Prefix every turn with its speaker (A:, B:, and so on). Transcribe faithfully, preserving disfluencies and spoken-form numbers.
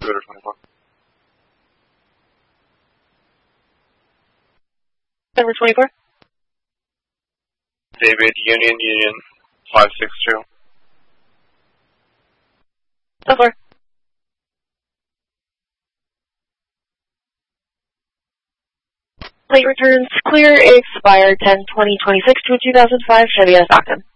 A: Twitter twenty-four.
B: Number twenty-four.
A: David, Union, Union, five six two.
B: So far. Plate returns clear, expired ten twenty twenty-six to a two thousand five Chevy S Octane.